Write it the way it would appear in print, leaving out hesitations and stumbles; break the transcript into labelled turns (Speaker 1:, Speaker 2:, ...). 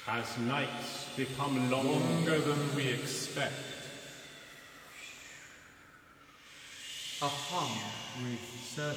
Speaker 1: As nights become
Speaker 2: Longer than we expect.
Speaker 3: A hum with certain